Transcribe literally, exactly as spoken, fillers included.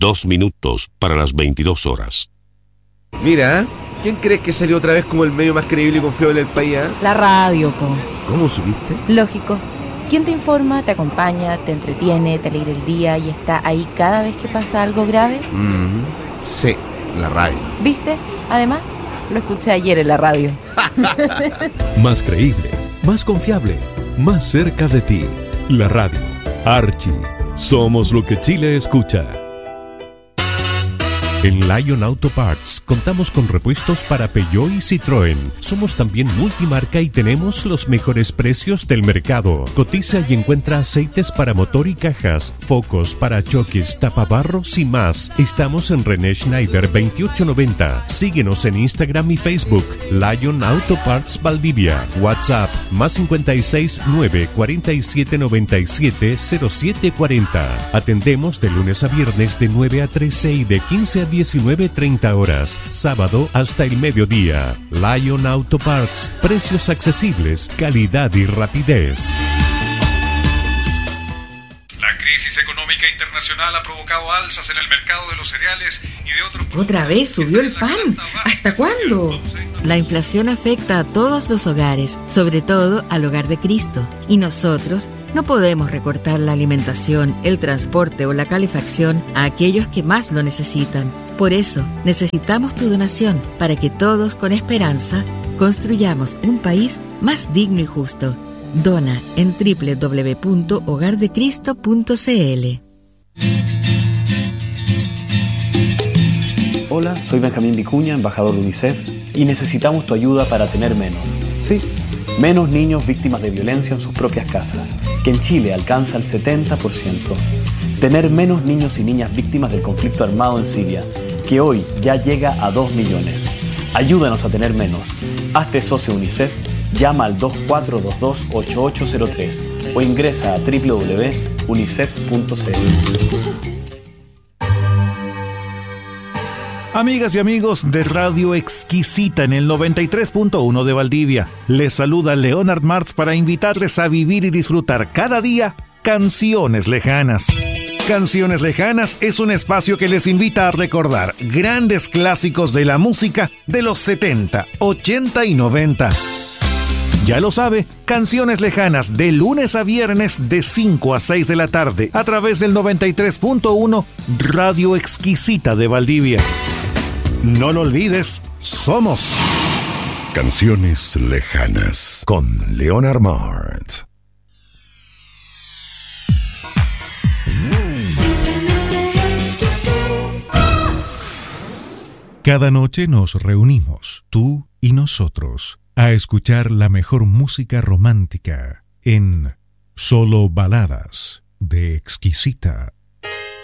Dos minutos para las veintidós horas. Mira, ¿quién crees que salió otra vez como el medio más creíble y confiable del país? ¿eh? La radio, po. ¿Cómo supiste? Lógico. ¿Quién te informa, te acompaña, te entretiene, te alegra el día y está ahí cada vez que pasa algo grave? Mm, sí, la radio. ¿Viste? Además, lo escuché ayer en la radio. Más creíble, más confiable, más cerca de ti. La radio. Archie. Somos lo que Chile escucha. En Lion Auto Parts contamos con repuestos para Peugeot y Citroën. Somos también multimarca y tenemos los mejores precios del mercado. Cotiza y encuentra aceites para motor y cajas, focos, parachoques, tapabarros y más. Estamos en René Schneider veintiocho noventa. Síguenos en Instagram y Facebook. Lion Auto Parts Valdivia. WhatsApp más cincuenta y seis, nueve, cuarenta y siete, noventa y siete, cero siete cuarenta. Atendemos de lunes a viernes de nueve a trece y de quince a diecinueve treinta horas, sábado hasta el mediodía. Lion Auto Parts, precios accesibles, calidad y rapidez. La crisis económica internacional ha provocado alzas en el mercado de los cereales y de otros productos. ¿Otra vez subió el pan? ¿Hasta cuándo? La inflación afecta a todos los hogares, sobre todo al hogar de Cristo, y nosotros no podemos recortar la alimentación, el transporte o la calefacción a aquellos que más lo necesitan. Por eso, necesitamos tu donación para que todos, con esperanza, construyamos un país más digno y justo. Dona en doble u doble u doble u punto hogar de cristo punto c l. Hola, soy Benjamín Vicuña, embajador de UNICEF, y necesitamos tu ayuda para tener menos. Sí, menos niños víctimas de violencia en sus propias casas, que en Chile alcanza el setenta por ciento. Tener menos niños y niñas víctimas del conflicto armado en Siria, que hoy ya llega a dos millones. Ayúdanos a tener menos. Hazte socio UNICEF, llama al dos cuatro dos dos, ocho ocho cero tres o ingresa a doble u doble u doble u punto unicef punto c l. Amigas y amigos de Radio Exquisita en el noventa y tres punto uno de Valdivia, les saluda Leonard Martz para invitarles a vivir y disfrutar cada día Canciones Lejanas. Canciones Lejanas es un espacio que les invita a recordar grandes clásicos de la música de los setenta, ochenta y noventa. Ya lo sabe, Canciones Lejanas de lunes a viernes de cinco a seis de la tarde a través del noventa y tres punto uno Radio Exquisita de Valdivia. No lo olvides, somos Canciones Lejanas con Leonard Martz. Cada noche nos reunimos, tú y nosotros, a escuchar la mejor música romántica en Solo Baladas de Exquisita.